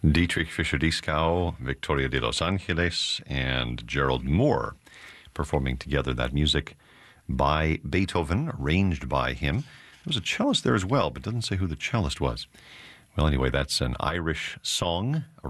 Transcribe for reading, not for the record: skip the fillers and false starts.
Dietrich Fischer-Dieskau, Victoria de Los Angeles, and Gerald Moore performing together that music by Beethoven, arranged by him. There was a cellist there as well, but doesn't say who the cellist was. Well, anyway, that's an Irish song